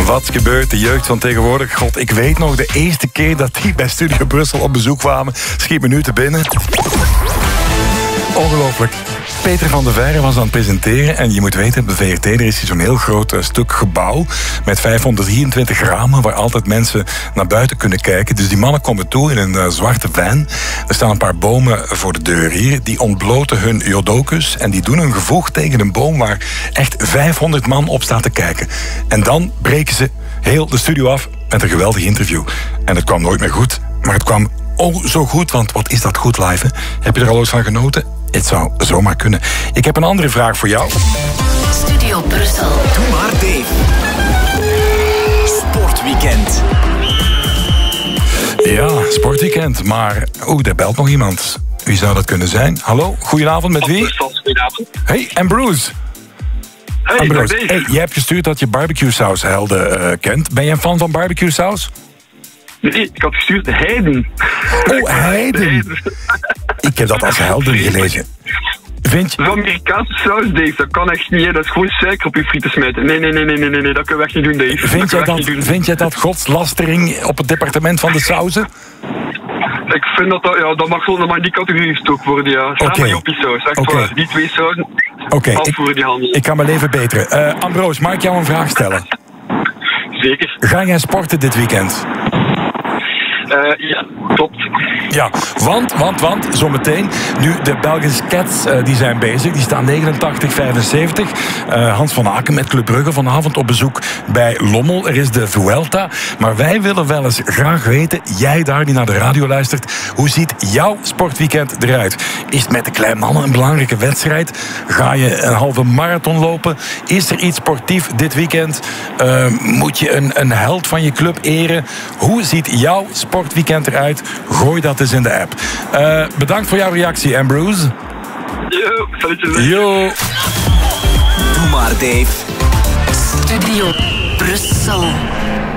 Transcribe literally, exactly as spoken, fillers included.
Wat gebeurt de jeugd van tegenwoordig? God, ik weet nog de eerste keer dat die bij Studio Brussel op bezoek kwamen. Schiet me nu te binnen. Ongelooflijk. Peter van der Veijren was aan het presenteren. En je moet weten, bij V R T er is hier zo'n heel groot uh, stuk gebouw met vijfhonderddrieëntwintig ramen waar altijd mensen naar buiten kunnen kijken. Dus die mannen komen toe in een uh, zwarte van. Er staan een paar bomen voor de deur hier. Die ontbloten hun jodokus en die doen een gevoeg tegen een boom waar echt vijfhonderd man op staat te kijken. En dan breken ze heel de studio af met een geweldig interview. En het kwam nooit meer goed, maar het kwam oh zo goed, want wat is dat goed live, hè? Heb je er al eens van genoten? Het zou zomaar kunnen. Ik heb een andere vraag voor jou. Studio Brussel. Doe maar, Dave. Sportweekend. Ja, sportweekend. Maar oeh, daar belt nog iemand. Wie zou dat kunnen zijn? Hallo, goedenavond, met wie? Goedenavond. Hey, Ambrose. Hey, Ambrose. Dave. Hey, je hebt gestuurd dat je barbecue saus helden uh, kent. Ben je een fan van barbecue saus? Nee, ik had gestuurd Heiden. Oh, Heiden. Ik heb dat als helden gelezen. Vind je... De Amerikaanse saus, Dave, dat kan echt niet. Hè. Dat is gewoon suiker op je frieten smijten. Nee, nee, nee, nee, nee, nee, nee, dat kunnen we echt niet doen, Dave. Vind, dat jij dat, niet doen. vind jij dat godslastering op het departement van de sauzen? Ik vind dat dat, ja, dat mag wel naar die categorie gestoken worden, ja. Samen Oké. met Joppie saus, echt Oké. waar. Die twee sausen, Oké, afvoeren ik, die handel. ik kan mijn leven beteren. Uh, Ambroos, mag ik jou een vraag stellen? Zeker. Ga jij sporten dit weekend? Uh, ja, klopt. Ja, want, want, want, zometeen, nu de Belgische Cats, uh, die zijn bezig, die staan negenentachtig vijfenzeventig. Uh, Hans van Aken met Club Brugge vanavond op bezoek bij Lommel. Er is de Vuelta, maar wij willen wel eens graag weten, jij daar die naar de radio luistert, hoe ziet jouw sportweekend eruit? Is het met de kleine mannen een belangrijke wedstrijd? Ga je een halve marathon lopen? Is er iets sportief dit weekend? Uh, moet je een, een held van je club eren? Hoe ziet jouw sportweekend eruit? Gooi dat eens in de app. Uh, bedankt voor jouw reactie, Ambrose. Yo, salutjes. Yo. Doe maar, Dave. Studio Brussel.